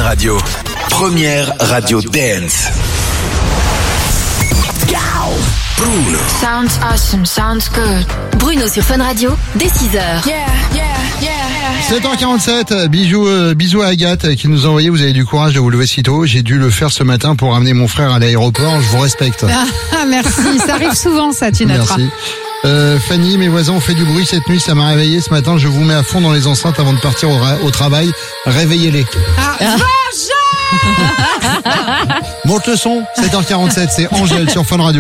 Radio. Première radio dance. Bruno. Sounds awesome, sounds good. Bruno sur Fun Radio, dès 6h. 7h47, bisous à Agathe qui nous a envoyé, vous avez du courage de vous lever si tôt. J'ai dû le faire ce matin pour amener mon frère à l'aéroport, je vous respecte. Ah, merci, ça arrive souvent ça, tu noteras. Merci. Fanny, mes voisins ont fait du bruit cette nuit, ça m'a réveillé ce matin, je vous mets à fond dans les enceintes avant de partir au travail, réveillez-les. Monte le son, 7h47, c'est Angèle sur Fun Radio.